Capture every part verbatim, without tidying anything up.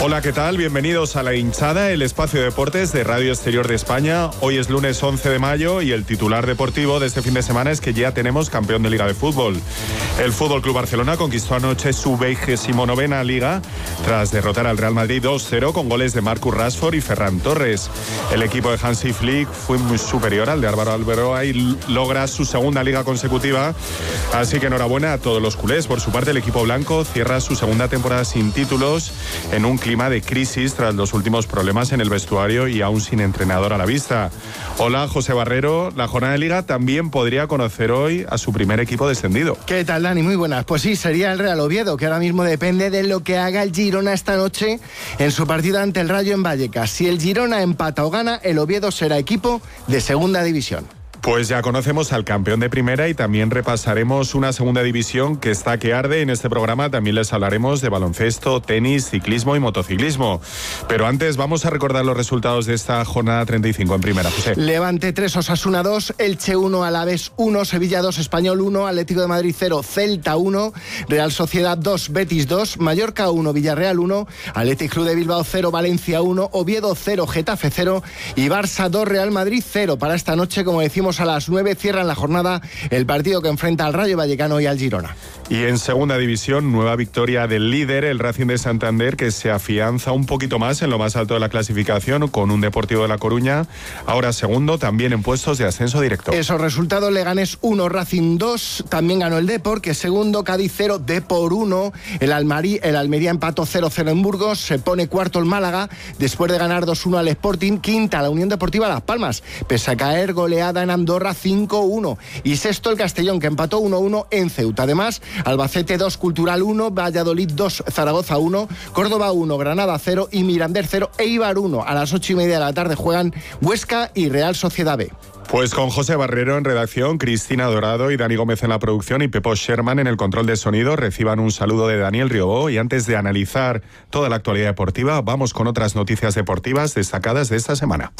Hola, ¿qué tal? Bienvenidos a La Hinchada, el espacio de deportes de Radio Exterior de España. Hoy es lunes once de mayo y el titular deportivo de este fin de semana es que ya tenemos campeón de Liga de Fútbol. El F C Barcelona conquistó anoche su vigésimo novena Liga tras derrotar al Real Madrid dos cero con goles de Marcus Rashford y Ferran Torres. El equipo de Hansi Flick fue muy superior al de Álvaro Arbeloa y logra su segunda Liga consecutiva, así que enhorabuena a todos los culés. Por su parte, el equipo blanco cierra su segunda temporada sin títulos en un clima de crisis tras los últimos problemas en el vestuario y aún sin entrenador a la vista. Hola, José Barrero. La jornada de Liga también podría conocer hoy a su primer equipo descendido. ¿Qué tal, Dani? Muy buenas. Pues sí, sería el Real Oviedo, que ahora mismo depende de lo que haga el Girona esta noche en su partido ante el Rayo en Vallecas. Si el Girona empata o gana, el Oviedo será equipo de segunda división. Pues ya conocemos al campeón de primera y también repasaremos una segunda división que está que arde. En este programa también les hablaremos de baloncesto, tenis, ciclismo y motociclismo. Pero antes vamos a recordar los resultados de esta jornada treinta y cinco en primera. José. Levante tres, Osasuna dos, Elche uno, Alavés uno, Sevilla dos, Español uno, Atlético de Madrid cero, Celta uno, Real Sociedad dos, Betis dos, Mallorca uno, Villarreal uno, Athletic Club de Bilbao cero, Valencia uno, Oviedo cero, Getafe cero y Barça dos, Real Madrid cero. Para esta noche, como decimos, a las nueve cierran la jornada el partido que enfrenta al Rayo Vallecano y al Girona. Y en segunda división, nueva victoria del líder, el Racing de Santander, que se afianza un poquito más en lo más alto de la clasificación con un Deportivo de La Coruña, ahora segundo, también en puestos de ascenso directo. Esos resultados: Leganés uno, Racing dos, también ganó el Depor, que es segundo, Cádiz cero, Depor uno, el, Almarí, el Almería empató cero cero en Burgos, se pone cuarto el Málaga, después de ganar dos uno al Sporting, quinta la Unión Deportiva Las Palmas, pese a caer goleada en Andorra cinco uno, y sexto el Castellón, que empató uno uno en Ceuta. Además, Albacete dos, Cultural uno, Valladolid dos, Zaragoza uno, Córdoba uno, Granada cero y Mirandés cero, Eibar uno. A las ocho y media de la tarde juegan Huesca y Real Sociedad B. Pues con José Barrero en redacción, Cristina Dorado y Dani Gómez en la producción y Pepo Sherman en el control de sonido, reciban un saludo de Daniel Riobó. Y antes de analizar toda la actualidad deportiva, vamos con otras noticias deportivas destacadas de esta semana.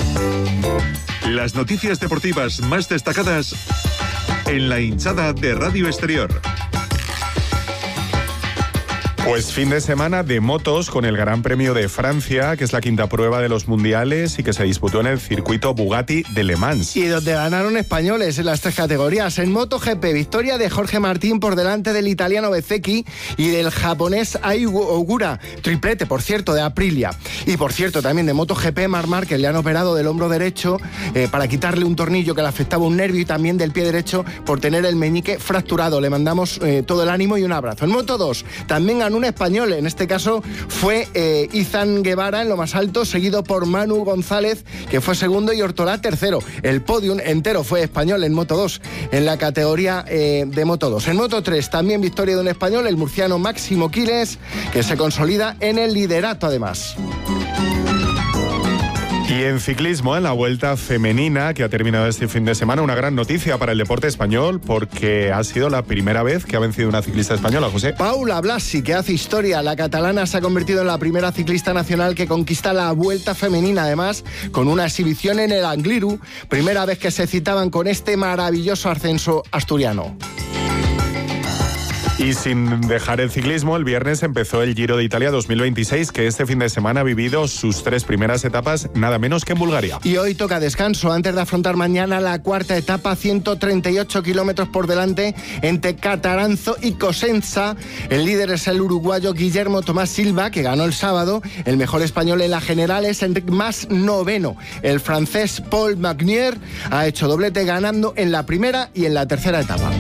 Las noticias deportivas más destacadas en La Hinchada de Radio Exterior. Pues fin de semana de motos con el Gran Premio de Francia, que es la quinta prueba de los mundiales y que se disputó en el circuito Bugatti de Le Mans. Y donde ganaron españoles en las tres categorías. En MotoGP, victoria de Jorge Martín por delante del italiano Bezzecchi y del japonés Ai Ogura. Triplete, por cierto, de Aprilia. Y por cierto, también de MotoGP, Marc Márquez le han operado del hombro derecho eh, para quitarle un tornillo que le afectaba un nervio, y también del pie derecho por tener el meñique fracturado. Le mandamos eh, todo el ánimo y un abrazo. En Moto dos, también ganó un español, en este caso fue eh, Izan Guevara en lo más alto, seguido por Manu González, que fue segundo, y Ortolá tercero. El podium entero fue español en Moto dos, en la categoría eh, de Moto dos. En Moto tres, también victoria de un español, el murciano Máximo Quiles, que se consolida en el liderato además. Y en ciclismo, en la Vuelta Femenina, que ha terminado este fin de semana, una gran noticia para el deporte español, porque ha sido la primera vez que ha vencido una ciclista española, José. Paula Blasi, que hace historia. La catalana se ha convertido en la primera ciclista nacional que conquista la Vuelta Femenina, además con una exhibición en el Angliru, primera vez que se citaban con este maravilloso ascenso asturiano. Y sin dejar el ciclismo, el viernes empezó el Giro de Italia dos mil veintiséis, que este fin de semana ha vivido sus tres primeras etapas nada menos que en Bulgaria. Y hoy toca descanso antes de afrontar mañana la cuarta etapa, ciento treinta y ocho kilómetros por delante entre Cataranzo y Cosenza. El líder es el uruguayo Guillermo Tomás Silva, que ganó el sábado. El mejor español en la general es Enric Mas, noveno. El francés Paul Magnier ha hecho doblete ganando en la primera y en la tercera etapa.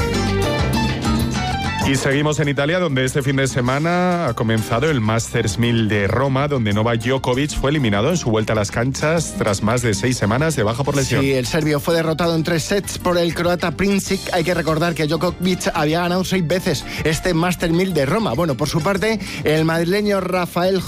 Y seguimos en Italia, donde este fin de semana ha comenzado el Masters mil de Roma, donde Novak Djokovic fue eliminado en su vuelta a las canchas tras más de seis semanas de baja por lesión. Sí, el serbio fue derrotado en tres sets por el croata Princic. Hay que recordar que Djokovic había ganado seis veces este Masters mil de Roma. Bueno, por su parte, el madrileño Rafael